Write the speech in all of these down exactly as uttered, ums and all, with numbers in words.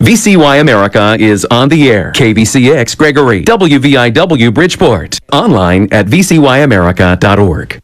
V C Y America is on the air. K B C X Gregory, W V I W Bridgeport. Online at v c y america dot org.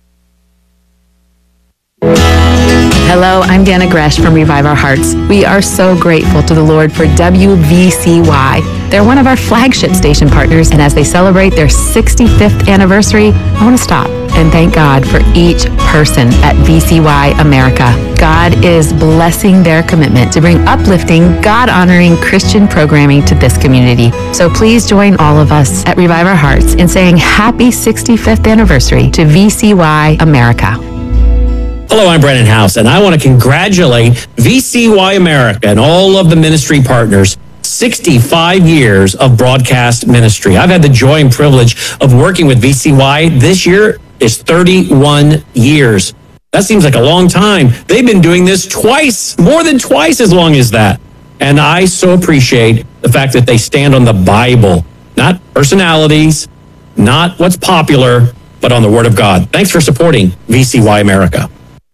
Hello, I'm Dana Gresh from Revive Our Hearts. We are so grateful to the Lord for W V C Y. They're one of our flagship station partners, and as they celebrate their sixty-fifth anniversary, I want to stop and thank God for each person at V C Y America. God is blessing their commitment to bring uplifting, God-honoring Christian programming to this community. So please join all of us at Revive Our Hearts in saying happy sixty-fifth anniversary to V C Y America. Hello, I'm Brennan House, and I want to congratulate V C Y America and all of the ministry partners. sixty-five years of broadcast ministry. I've had the joy and privilege of working with V C Y. This year is thirty-one years. That seems like a long time. They've been doing this twice, more than twice as long as that. And I so appreciate the fact that they stand on the Bible, not personalities, not what's popular, but on the Word of God. Thanks for supporting V C Y America.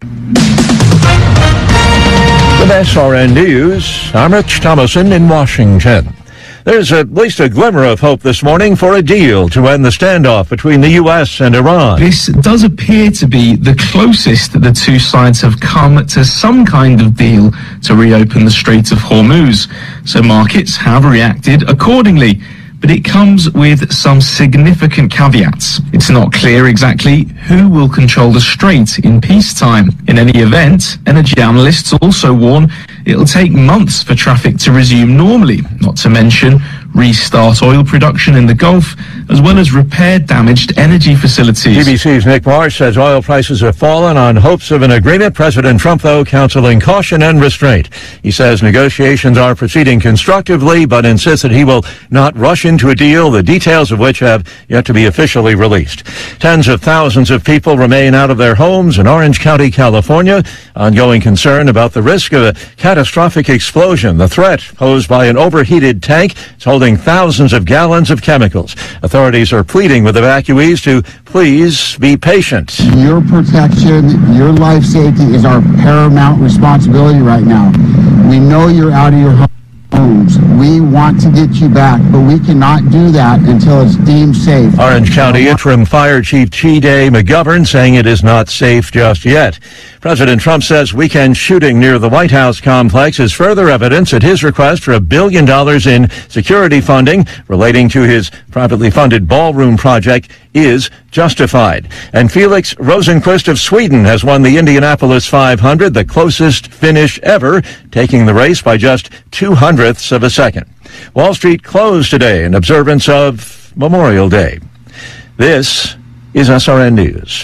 With S R N News, I'm Rich Thomason in Washington. There's at least a glimmer of hope this morning for a deal to end the standoff between the U S and Iran. This does appear to be the closest that the two sides have come to some kind of deal to reopen the Strait of Hormuz. So markets have reacted accordingly. But it comes with some significant caveats. It's not clear exactly who will control the strait in peacetime. In any event, energy analysts also warn it'll take months for traffic to resume normally, not to mention restart oil production in the Gulf, as well as repair damaged energy facilities. B B C's Nick Marsh says oil prices have fallen on hopes of an agreement. President Trump, though, counseling caution and restraint. He says negotiations are proceeding constructively, but insists that he will not rush into a deal, the details of which have yet to be officially released. Tens of thousands of people remain out of their homes in Orange County, California. Ongoing concern about the risk of a catastrophic explosion. The threat posed by an overheated tank is holding thousands of gallons of chemicals. Authorities are pleading with evacuees to please be patient. Your protection, your life safety is our paramount responsibility right now. We know you're out of your home. Homes. We want to get you back, but we cannot do that until it's deemed safe. Orange County Interim Fire Chief Chiday McGovern saying it is not safe just yet. President Trump says weekend shooting near the White House complex is further evidence that his request for a billion dollars in security funding relating to his privately funded ballroom project is justified. And Felix Rosenqvist of Sweden has won the Indianapolis five hundred, the closest finish ever, taking the race by just two hundredths of a second. Wall Street closed today in observance of Memorial Day. This is S R N News.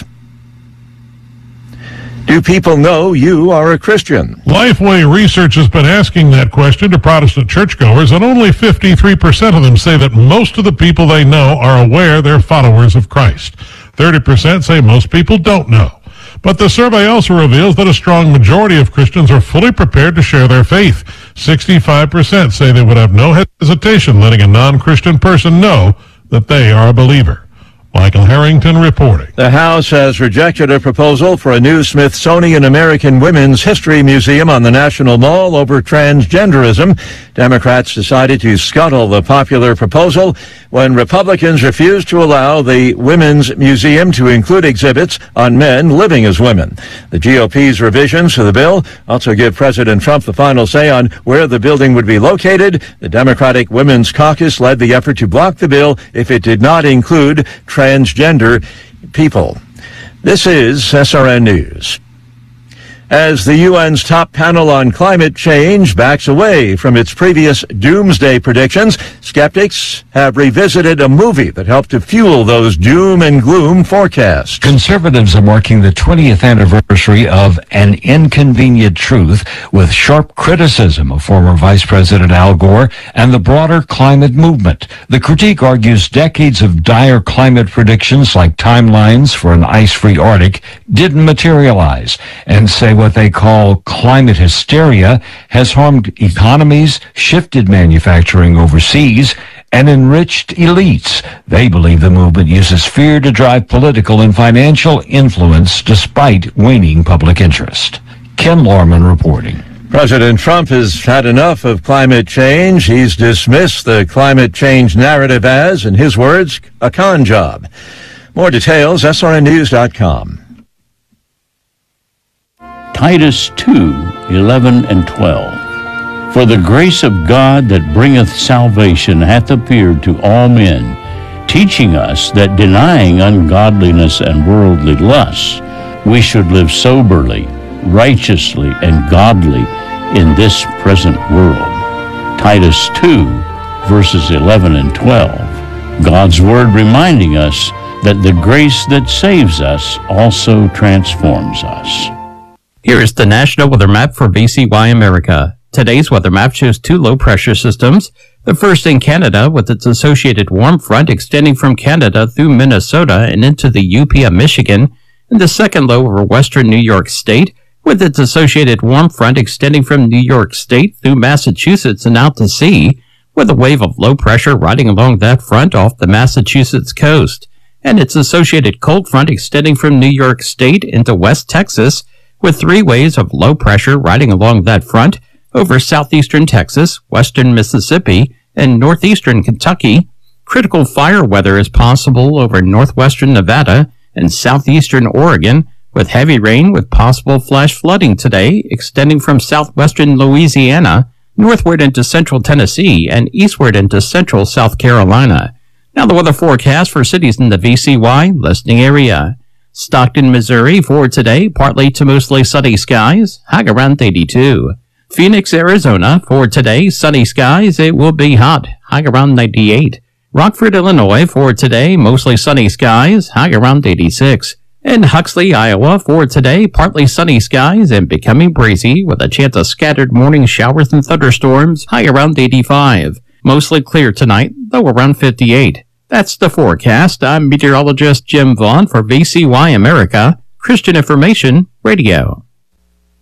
Do people know you are a Christian? Lifeway Research has been asking that question to Protestant churchgoers, and only fifty-three percent of them say that most of the people they know are aware they're followers of Christ. thirty percent say most people don't know. But the survey also reveals that a strong majority of Christians are fully prepared to share their faith. sixty-five percent say they would have no hesitation letting a non-Christian person know that they are a believer. Michael Harrington reporting. The House has rejected a proposal for a new Smithsonian American Women's History Museum on the National Mall over transgenderism. Democrats decided to scuttle the popular proposal when Republicans refused to allow the Women's Museum to include exhibits on men living as women. The G O P's revisions to the bill also give President Trump the final say on where the building would be located. The Democratic Women's Caucus led the effort to block the bill if it did not include transgender people. This is S R N News. As the U N's top panel on climate change backs away from its previous doomsday predictions, skeptics have revisited a movie that helped to fuel those doom and gloom forecasts. Conservatives are marking the twentieth anniversary of An Inconvenient Truth with sharp criticism of former Vice President Al Gore and the broader climate movement. The critique argues decades of dire climate predictions like timelines for an ice-free Arctic didn't materialize, and say what they call climate hysteria has harmed economies, shifted manufacturing overseas, and enriched elites. They believe the movement uses fear to drive political and financial influence despite waning public interest. Ken Lorman reporting. President Trump has had enough of climate change. He's dismissed the climate change narrative as, in his words, a con job. More details, S R N news dot com. Titus two, eleven and twelve. For the grace of God that bringeth salvation hath appeared to all men, teaching us that denying ungodliness and worldly lusts, we should live soberly, righteously, and godly in this present world. Titus two, verses eleven and twelve. God's word reminding us that the grace that saves us also transforms us. Here is the National Weather Map for V C Y America. Today's weather map shows two low-pressure systems. The first in Canada with its associated warm front extending from Canada through Minnesota and into the U P of Michigan, and the second low over western New York State with its associated warm front extending from New York State through Massachusetts and out to sea, with a wave of low pressure riding along that front off the Massachusetts coast, and its associated cold front extending from New York State into West Texas, with three waves of low pressure riding along that front over southeastern Texas, western Mississippi, and northeastern Kentucky. Critical fire weather is possible over northwestern Nevada and southeastern Oregon, with heavy rain with possible flash flooding today, extending from southwestern Louisiana, northward into central Tennessee, and eastward into central South Carolina. Now the weather forecast for cities in the V C Y listening area. Stockton, Missouri, for today, partly to mostly sunny skies, high around eighty-two. Phoenix, Arizona, for today, sunny skies, it will be hot, high around ninety-eight. Rockford, Illinois, for today, mostly sunny skies, high around eighty-six. And Huxley, Iowa, for today, partly sunny skies and becoming breezy with a chance of scattered morning showers and thunderstorms, high around eighty-five. Mostly clear tonight, though around fifty-eight. That's the forecast. I'm meteorologist Jim Vaughn for V C Y America, Christian Information Radio.